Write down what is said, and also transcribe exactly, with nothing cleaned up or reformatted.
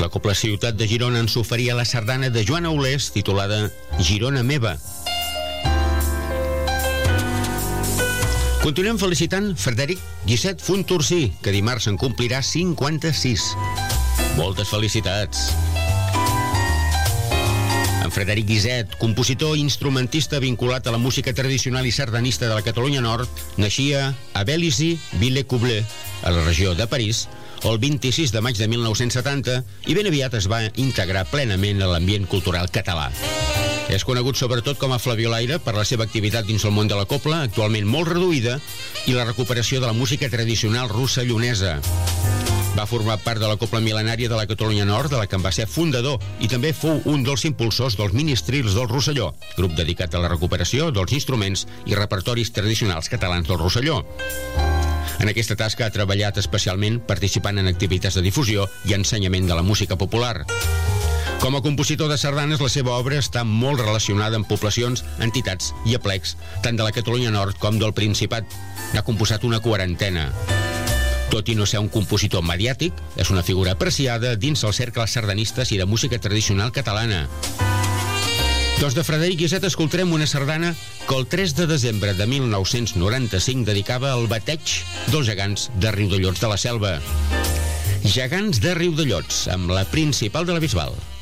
La Cobla Ciutat de Girona ens oferia la sardana de Joan Aulés, titulada Girona meva. Continuem felicitant Frederic Guisset Fontursí, que dimarts en complirà cinquanta-sis. Moltes felicitats. En Frederic Guisset, compositor i instrumentista vinculat a la música tradicional i sardanista de la Catalunya Nord, naixia a Vélizy-Villers-Coblet, a la regió de París, el vint-i-sis de maig de mil nou-cents setanta, i ben aviat es va integrar plenament a l'ambient cultural català. És conegut sobretot com a flabiolaire per la seva activitat dins el món de la cobla, actualment molt reduïda, i la recuperació de la música tradicional rossellonesa. Va formar part de la cobla mil·lenària de la Catalunya Nord, de la que en va ser fundador, i també fou un dels impulsors dels Ministrils del Rosselló, grup dedicat a la recuperació dels instruments i repertoris tradicionals catalans del Rosselló. En aquesta tasca ha treballat especialment participant en activitats de difusió i ensenyament de la música popular. Com a compositor de sardanes, la seva obra està molt relacionada amb poblacions, entitats i aplecs, tant de la Catalunya Nord com del Principat. N'ha composat una quarantena. Tot i no ser un compositor mediàtic, és una figura apreciada dins els cercles sardanistes i de música tradicional catalana. Doncs de Frederic Guisset escoltarem una sardana que el tres de desembre de mil nou-cents noranta-cinc dedicava al bateig dels gegants de Riudellots de la Selva. Gegants de Riudellots, amb la Principal de la Bisbal.